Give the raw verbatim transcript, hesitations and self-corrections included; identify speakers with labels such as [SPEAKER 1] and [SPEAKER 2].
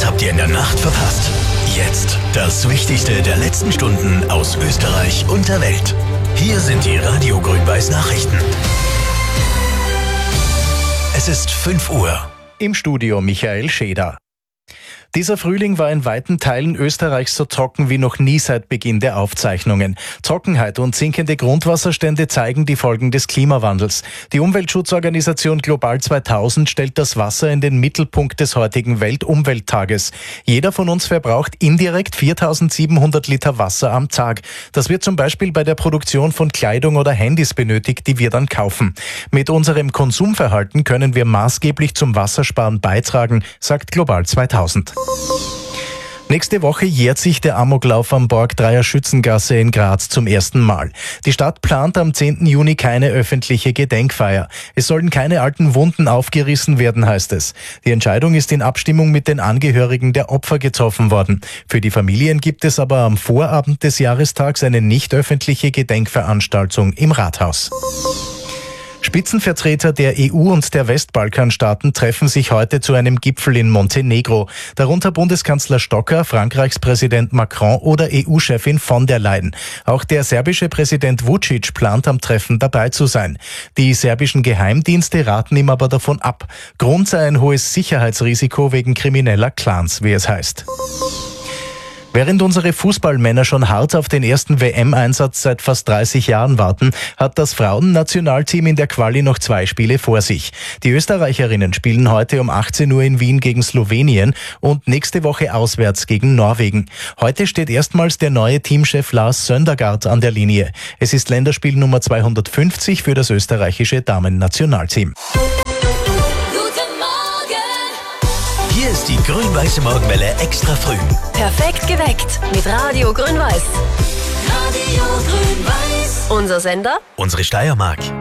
[SPEAKER 1] habt ihr in der Nacht verpasst? Jetzt das Wichtigste der letzten Stunden aus Österreich und der Welt. Hier sind die Radio Grün-Weiß Nachrichten. Es ist fünf Uhr.
[SPEAKER 2] Im Studio Michael Scheder. Dieser Frühling war in weiten Teilen Österreichs so trocken wie noch nie seit Beginn der Aufzeichnungen. Trockenheit und sinkende Grundwasserstände zeigen die Folgen des Klimawandels. Die Umweltschutzorganisation Global zweitausend stellt das Wasser in den Mittelpunkt des heutigen Weltumwelttages. Jeder von uns verbraucht indirekt viertausendsiebenhundert Liter Wasser am Tag. Das wird zum Beispiel bei der Produktion von Kleidung oder Handys benötigt, die wir dann kaufen. Mit unserem Konsumverhalten können wir maßgeblich zum Wassersparen beitragen, sagt Global zweitausend. Nächste Woche jährt sich der Amoklauf am Borgdreier Schützengasse in Graz zum ersten Mal. Die Stadt plant am zehnten Juni keine öffentliche Gedenkfeier. Es sollen keine alten Wunden aufgerissen werden, heißt es. Die Entscheidung ist in Abstimmung mit den Angehörigen der Opfer getroffen worden. Für die Familien gibt es aber am Vorabend des Jahrestags eine nicht öffentliche Gedenkveranstaltung im Rathaus. Spitzenvertreter der E U und der Westbalkanstaaten treffen sich heute zu einem Gipfel in Montenegro. Darunter Bundeskanzler Stocker, Frankreichs Präsident Macron oder E U-Chefin von der Leyen. Auch der serbische Präsident Vučić plant am Treffen dabei zu sein. Die serbischen Geheimdienste raten ihm aber davon ab. Grund sei ein hohes Sicherheitsrisiko wegen krimineller Clans, wie es heißt. Während unsere Fußballmänner schon hart auf den ersten W M-Einsatz seit fast dreißig Jahren warten, hat das Frauennationalteam in der Quali noch zwei Spiele vor sich. Die Österreicherinnen spielen heute um achtzehn Uhr in Wien gegen Slowenien und nächste Woche auswärts gegen Norwegen. Heute steht erstmals der neue Teamchef Lars Søndergaard an der Linie. Es ist Länderspiel Nummer zweihundertfünfzig für das österreichische Damen-Nationalteam.
[SPEAKER 1] Hier ist die Grün-Weiße Morgenwelle extra früh.
[SPEAKER 3] Perfekt geweckt mit Radio Grün-Weiß.
[SPEAKER 1] Radio Grün-Weiß.
[SPEAKER 3] Unser Sender?
[SPEAKER 1] Unsere Steiermark.